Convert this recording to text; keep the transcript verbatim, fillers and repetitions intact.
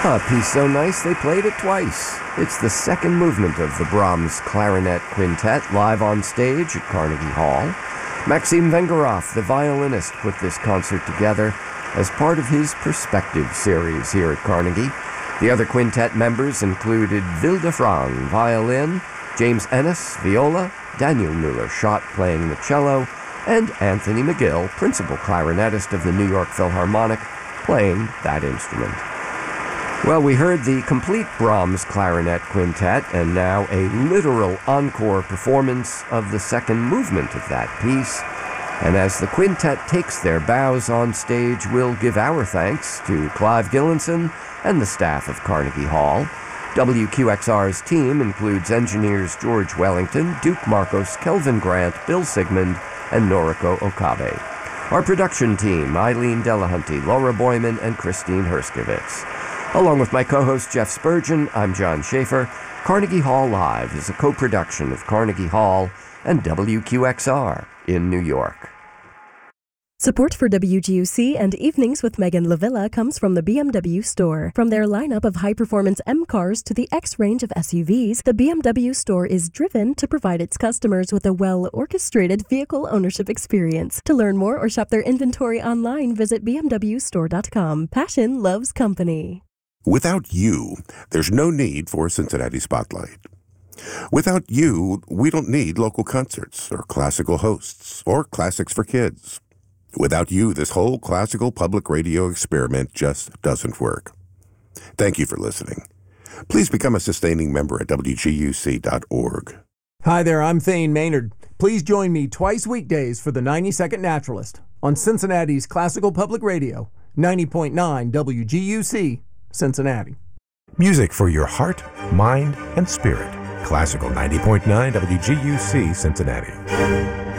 A piece so nice they played it twice. It's the second movement of the Brahms Clarinet Quintet live on stage at Carnegie Hall. Maxim Vengerov, the violinist, put this concert together as part of his Perspective series here at Carnegie. The other quintet members included Vilde Frang, violin, James Ennis, viola, Daniel Mueller-Schott playing the cello, and Anthony McGill, principal clarinetist of the New York Philharmonic, playing that instrument. Well, we heard the complete Brahms Clarinet Quintet, and now a literal encore performance of the second movement of that piece. And as the quintet takes their bows on stage, we'll give our thanks to Clive Gillinson and the staff of Carnegie Hall. W Q X R's team includes engineers George Wellington, Duke Marcos, Kelvin Grant, Bill Sigmund, and Noriko Okabe. Our production team, Eileen Delahunty, Laura Boyman, and Christine Herskovitz. Along with my co-host Jeff Spurgeon, I'm John Schaefer. Carnegie Hall Live is a co-production of Carnegie Hall and W Q X R in New York. Support for W G U C and Evenings with Megan Lavilla comes from the B M W store. From their lineup of high-performance M cars to the X range of S U Vs, the B M W store is driven to provide its customers with a well-orchestrated vehicle ownership experience. To learn more or shop their inventory online, visit b m w store dot com. Passion loves company. Without you, there's no need for Cincinnati Spotlight. Without you, we don't need local concerts or classical hosts or classics for kids. Without you, this whole classical public radio experiment just doesn't work. Thank you for listening. Please become a sustaining member at w g u c dot org. Hi there, I'm Thane Maynard. Please join me twice weekdays for the ninety second Naturalist on Cincinnati's Classical Public Radio, ninety point nine W G U C, Cincinnati. Music for your heart, mind, and spirit. Classical ninety point nine W G U C, Cincinnati.